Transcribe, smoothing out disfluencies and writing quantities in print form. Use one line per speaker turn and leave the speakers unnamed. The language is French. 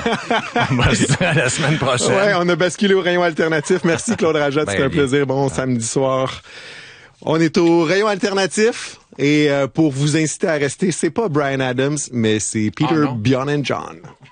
On va se dire à la semaine prochaine.
Ouais, on a basculé au rayon alternatif. Merci Claude Rajad, c'était un
bien.
plaisir. Bon samedi soir. On est au rayon alternatif et pour vous inciter à rester, c'est pas Bryan Adams, mais c'est Peter Bjorn and John.